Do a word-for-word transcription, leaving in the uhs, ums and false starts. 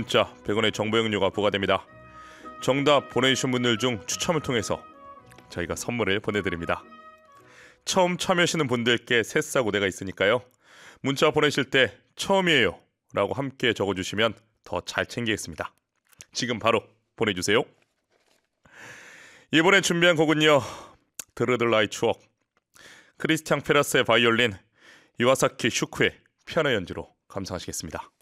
문자 백 원의 정보 이용료가 부과됩니다. 정답 보내주신 분들 중 추첨을 통해서 저희가 선물을 보내드립니다. 처음 참여하시는 분들께 새싹 우대가 있으니까요. 문자 보내실 때 처음이에요 라고 함께 적어주시면 더 잘 챙기겠습니다. 지금 바로 보내주세요. 이번에 준비한 곡은요, 드르들 나의 추억, 크리스티앙 페라스의 바이올린, 이와사키 슈쿠의 피아노 연주로 감상하시겠습니다.